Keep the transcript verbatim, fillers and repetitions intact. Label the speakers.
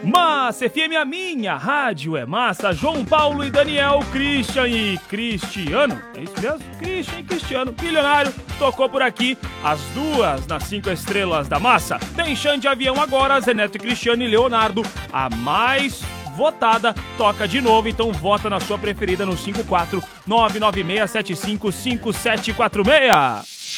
Speaker 1: Massa F M, a minha rádio é massa. João Paulo e Daniel, Christian e Cristiano. É isso mesmo? Christian e Cristiano, milionário, tocou por aqui. As duas nas cinco estrelas da massa. Tem Xande de Avião agora, Zeneto e Cristiano e Leonardo. A mais votada toca de novo, então vota na sua preferida no cinco quatro nove nove seis sete cinco cinco sete quatro seis.